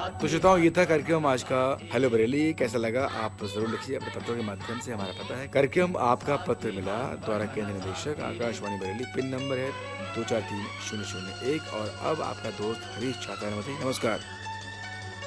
तो श्रोताओं, ये था कार्यक्रम आज का हेलो बरेली। कैसा लगा आप जरूर लिखिए अपने पत्रों के माध्यम से। हमारा पता है कार्यक्रम आपका पत्र मिला द्वारा केंद्र निदेशक आकाशवाणी बरेली। पिन नंबर है 243001। और अब आपका दोस्त हरीश चाहता है। नमस्कार।